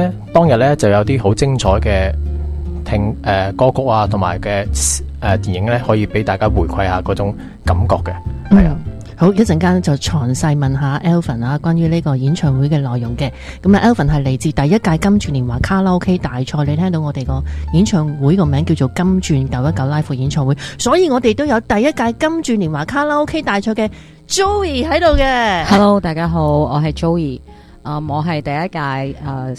咧，當日咧就有啲好精彩嘅歌曲啊，同埋嘅電影咧，可以俾大家回饋下嗰種感覺嘅，係啊。 好，一陣間就詳細問下 Alvin 啊，關於呢個演唱會嘅內容嘅。咁啊 Alvin 係嚟自第一屆金鑽年華卡拉 OK 大賽，你聽到我哋個演唱會個名叫做金鑽919 Live 演唱會，所以我哋都有第一屆金鑽年華卡拉 OK 大賽嘅 Joey 喺度嘅。 Hello， 大家好，我係 Joey，我係第一屆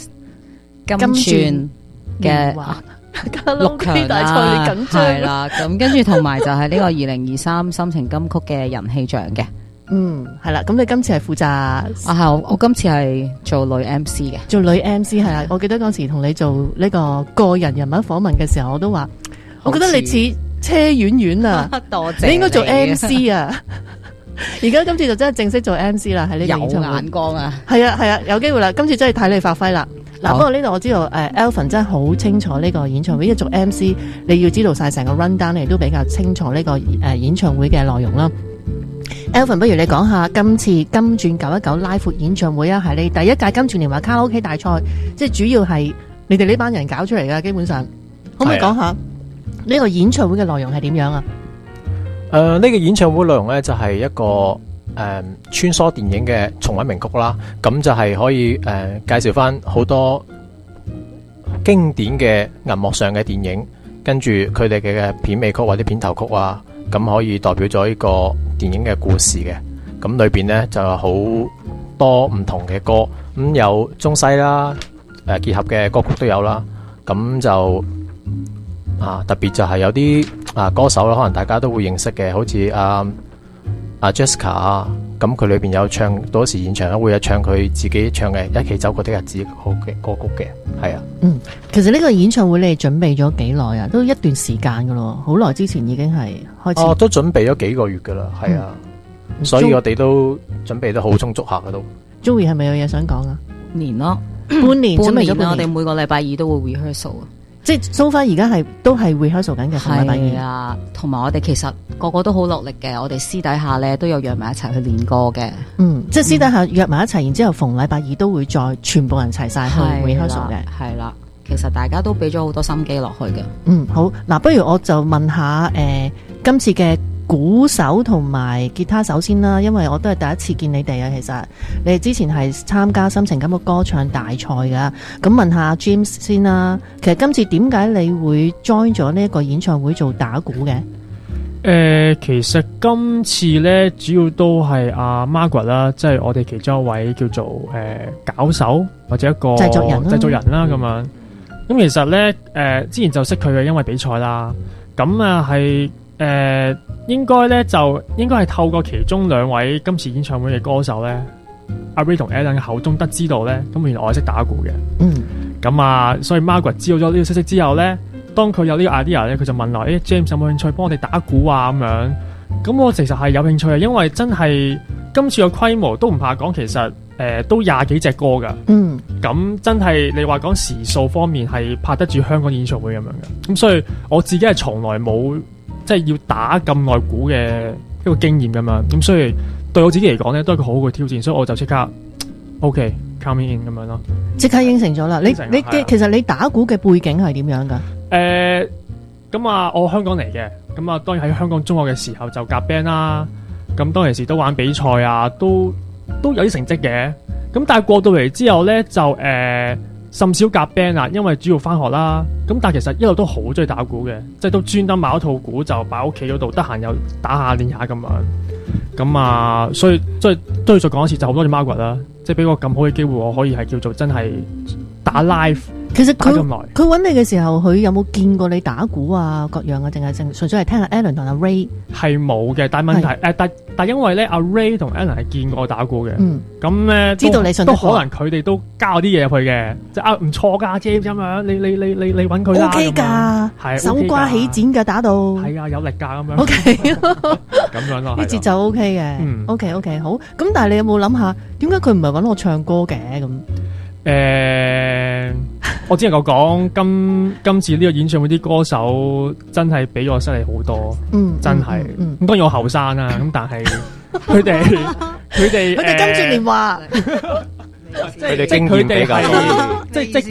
金鑽嘅卡拉 OK 大賽，你緊張係啦，咁跟住同埋就係呢個2023心情金曲嘅人氣獎嘅。 係啦，咁你今次係負責係我今次係做女 MC 嘅， 做女 MC 係啦。我記得嗰時同你做呢個人物訪問嘅時候，我都話，我覺得你似車婉婉啊， 多謝你應該做 MC 啊。而家今次就真係正式做 MC 啦，喺呢個演唱會有眼光啊， 係啊，有機會啦，今次真係睇你發揮啦。嗱，不過呢度我知道Alvin 真係好清楚呢個演唱會，因為做 MC 你要知道晒成個 run down，你都比較清楚呢個演唱會嘅內容啦。Alvin， 不如你講下今次金鑽919 Live 演唱會啊，係你第一屆金鑽年華卡拉 OK 大賽，即係主要係你哋呢班人搞出嚟噶，基本上可唔可以講下呢個演唱會嘅內容係點樣啊？ 呢個演唱會內容咧就係一個穿梭電影嘅重溫名曲啦，咁就係可以介紹翻好多經典嘅銀幕上嘅電影，跟住佢哋嘅片尾曲或者片頭曲啊，咁可以代表咗呢個電影嘅故事嘅。咁裏邊呢就有好多唔同嘅歌，咁有中西啦，結合嘅歌曲都有啦。咁就特別就係有啲歌手啦，可能大家都會認識嘅，好似Jessica 啊，咁佢裏邊有唱，到時現場咧會有唱佢自己唱嘅《一起走過的日子》好嘅歌曲嘅，係啊。 其實呢個演唱會你哋準備咗幾耐啊？都一段時間噶咯，好耐之前已經係開始。 都準備咗幾個月噶啦，係啊。所以我哋都準備得好充足下噶都。 Joey 係咪有嘢想講啊？ 年咯， 半年準備咗半年， 我哋每個禮拜二都會 rehearsal 啊。 即係 so far 而家都係 rehearsal 緊嘅， 係啊，同埋我哋其實個個都好落力嘅，我哋私底下咧都有約埋一齊去練歌嘅。 即係私底下約埋一齊，然之後逢禮拜二都會再全部人齊晒去 rehearsal 嘅。 係啦，其實大家都俾咗好多心機落去嘅。 好，嗱，不如我就問下今次嘅鼓手同埋吉他手先啦，因為我都係第一次見你哋啊。其實你哋之前係參加心情感覺歌唱大賽噶，咁問下 James 先啦。其實今次點解你會 join 咗呢一個演唱會做打鼓嘅？ 其實今次咧主要都係阿 Margaret 啦，即係我哋其中一位叫做搞手或者一個製作人啦咁樣。咁其實咧之前就識佢嘅，因為比賽啦。咁啊係應該係透過其中兩位今次演唱會嘅歌手咧，阿 Ray 同 Alan 嘅口中得知道咧，咁原來我係識打鼓嘅。咁所以 Margaret 知道咗呢個消息之後咧，當佢有呢個 idea 咧，佢就問我，James 有冇興趣幫我哋打鼓啊咁樣。咁我其實係有興趣嘅，因為真係今次嘅規模都唔怕講，其實都20幾隻歌噶。咁真係你話講時數方面係拍得住香港演唱會咁樣嘅。咁所以我自己係從來冇即係要打咁耐鼓嘅一個經驗咁樣。咁所以對我自己嚟講咧，都係一個好好嘅挑戰，所以我就即刻 OK come in 咁樣咯。即刻應承咗啦！你其實你打鼓嘅背景係點樣噶？ 我香港嚟嘅，咁當然喺香港中學嘅時候就夾 band 啦，咁當其時都玩比賽啊，都有啲成績嘅。咁但係過到嚟之後咧，就甚少夾 band 啦，因為主要翻學啦。咁但係其實一路都好中意打鼓嘅，即係都專登買一套鼓就擺喺屋企嗰度，得閒又打下練下咁樣。咁所以都要再講一次，就好多謝 Margaret 啦，即係俾個咁好嘅機會，我可以係叫做真係打 live。 其實佢揾你嘅時候，佢有冇見過你打鼓啊各樣啊，定係純粹係聽下 Alan 同阿 Ray？ 係冇嘅，但係問題但因為咧阿 Ray 同 Alan 係見過我打鼓嘅，咁咧知道你信得過， 都可能佢哋都交啲嘢入去嘅，即係唔錯噶 James 咁樣，你揾佢啦 ，OK 噶，係手瓜起剪噶打到，係啊有力噶咁樣 ，OK 咁樣咯，啲節奏 OK 嘅，OK 好。咁但係你有冇諗下，點解佢唔係揾我唱歌嘅咁？ 我只能夠講今次呢個演唱會啲歌手真係比我犀利好多，真係。咁當然我後生啦，咁但係佢哋金鑽年華， 佢哋經驗比較多， 即